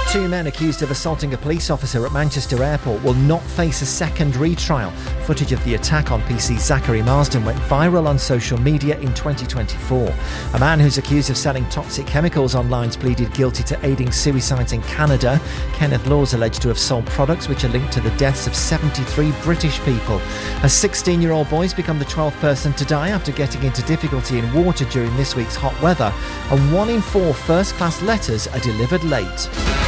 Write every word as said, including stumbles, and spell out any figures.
Two men accused of assaulting a police officer at Manchester Airport will not face a second retrial. Footage of the attack on P C Zachary Marsden went viral on social media in twenty twenty-four. A man who's accused of selling toxic chemicals online pleaded guilty to aiding suicides in Canada. Kenneth Law's alleged to have sold products which are linked to the deaths of seventy-three British people. A sixteen-year-old boy's become the twelfth person to die after getting into difficulty in water during this week's hot weather. And one in four first-class letters are delivered late.